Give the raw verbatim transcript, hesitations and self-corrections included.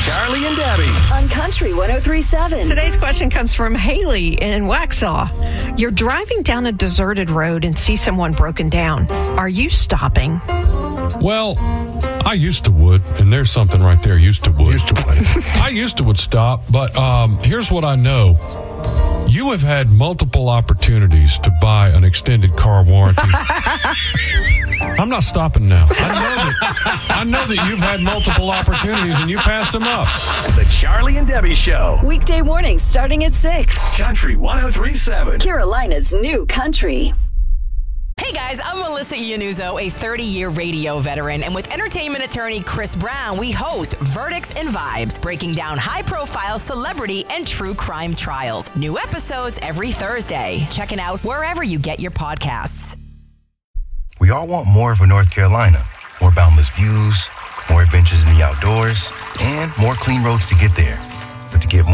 Charlie and Debbie. On Country one oh three point seven. Today's question comes from Haley in Waxhaw. You're driving down a deserted road and see someone broken down. Are you stopping? Well, I used to would, and there's something right there. Used to would. Used to would. I used to would stop, but um, here's what I know. You have had multiple opportunities to buy an extended car warranty. I'm not stopping now. I know that, I know that you've had multiple opportunities and you passed them up. The Charlie and Debbie Show. Weekday mornings starting at six. Country one oh three point seven. Carolina's new country. Hey guys, I'm Melissa Iannuzzo, a thirty-year radio veteran, and with entertainment attorney Chris Brown, we host Verdicts and Vibes, breaking down high-profile celebrity and true crime trials. New episodes every Thursday. Check it out wherever you get your podcasts. We all want more of a North Carolina. More boundless views, more adventures in the outdoors, and more clean roads to get there. But to get more